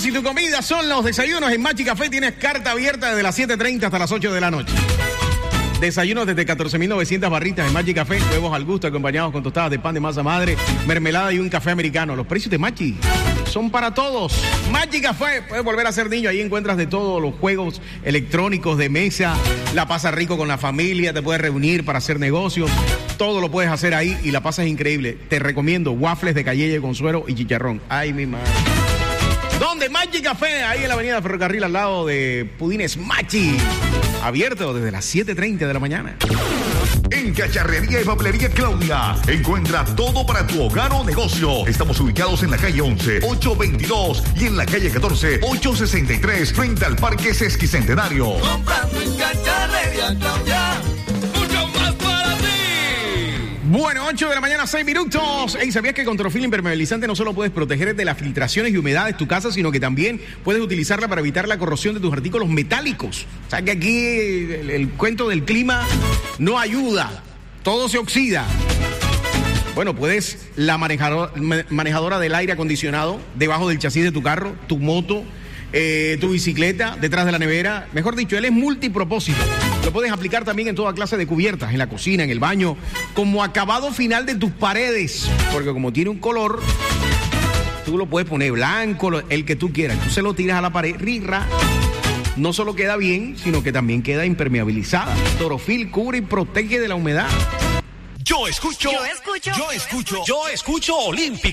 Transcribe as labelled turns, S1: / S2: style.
S1: desayunos y tu comida son los desayunos. En Machi Café tienes carta abierta desde las 7:30 hasta las 8 de la noche. Desayunos desde 14.900 barritas en Machi Café, huevos al gusto acompañados con tostadas de pan de masa madre, mermelada y un café americano. Los precios de Machi son para todos. Machi Café, puedes volver a ser niño, ahí encuentras de todos los juegos electrónicos de mesa, la pasas rico con la familia, te puedes reunir para hacer negocios, todo lo puedes hacer ahí y la pasas increíble. Te recomiendo waffles de cayeye con suero y chicharrón. Ay, mi madre. ¿Dónde? Machi Café, ahí en la avenida Ferrocarril al lado de Pudines Machi. Abierto desde las 7:30 de la mañana.
S2: En Cacharrería y Papelería Claudia, encuentra todo para tu hogar o negocio. Estamos ubicados en la calle 11, 822 y en la calle 14, 863, frente al Parque Sesquicentenario.
S3: Comprando en Cacharrería Claudia, mucho más para ti.
S1: Bueno, 8 de la mañana, 6 minutos. Hey, ¿sabías que Controfil Impermeabilizante no solo puedes proteger de las filtraciones y humedades tu casa, sino que también puedes utilizarla para evitar la corrosión de tus artículos metálicos? O sea que aquí el cuento del clima no ayuda, todo se oxida. Bueno, puedes la manejadora del aire acondicionado debajo del chasis de tu carro, tu moto, tu bicicleta, detrás de la nevera. Mejor dicho, él es multipropósito. Lo puedes aplicar también en toda clase de cubiertas, en la cocina, en el baño, como acabado final de tus paredes. Porque como tiene un color, tú lo puedes poner blanco, el que tú quieras. Tú se lo tiras a la pared, rirra. No solo queda bien, sino que también queda impermeabilizada. Torofil cubre y protege de la humedad.
S4: Yo escucho Olímpica.